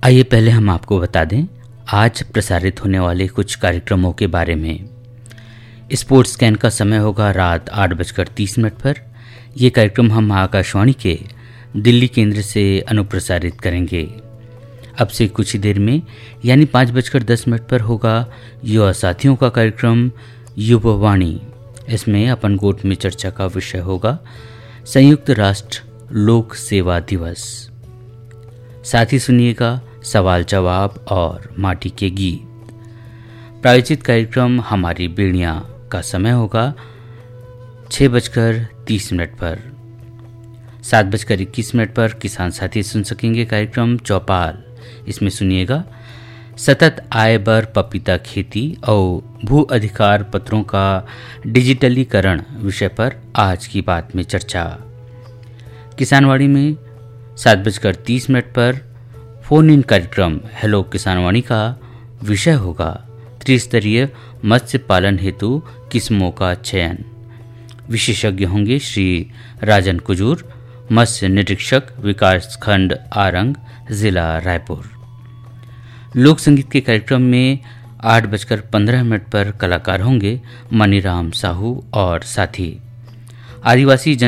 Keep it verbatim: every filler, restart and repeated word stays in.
आइए पहले हम आपको बता दें आज प्रसारित होने वाले कुछ कार्यक्रमों के बारे में। स्पोर्ट्स स्कैन का समय होगा रात आठ बजकर तीस मिनट पर। यह कार्यक्रम हम आकाशवाणी के दिल्ली केंद्र से अनुप्रसारित करेंगे। अब से कुछ ही देर में यानी पाँच बजकर दस मिनट पर होगा युवा साथियों का कार्यक्रम युवावाणी। इसमें अपन गोट में चर्चा का विषय होगा संयुक्त राष्ट्र लोक सेवा दिवस। साथ ही सुनिएगा सवाल जवाब और माटी के गीत। प्रायोजित कार्यक्रम हमारी बेड़ियाँ का समय होगा छः बजकर तीस मिनट पर। सात बजकर इक्कीस मिनट पर किसान साथी सुन सकेंगे कार्यक्रम चौपाल। इसमें सुनिएगा सतत आय बर पपीता खेती और भू अधिकार पत्रों का डिजिटलीकरण विषय पर आज की बात में चर्चा। किसानवाड़ी में सात बजकर तीस मिनट पर फोन इन कार्यक्रम हेलो किसानवाणी का विषय होगा त्रिस्तरीय मत्स्य पालन हेतु किस्मों का चयन। विशेषज्ञ होंगे श्री राजन कुजूर, मत्स्य निरीक्षक, विकास खंड आरंग, जिला रायपुर। लोक संगीत के कार्यक्रम में आठ बजकर पंद्रह मिनट पर कलाकार होंगे मनीराम साहू और साथी। आदिवासी जन